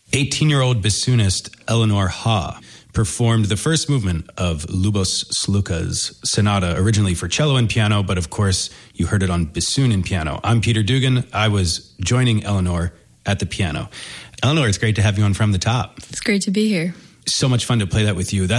18-year-old bassoonist Eleanor Ha performed the first movement of Lubos Sluka's sonata, originally for cello and piano, but of course you heard it on bassoon and piano. I'm Peter Dugan. I was joining Eleanor at the piano. Eleanor, it's great to have you on From the Top. It's great to be here. So much fun to play that with you.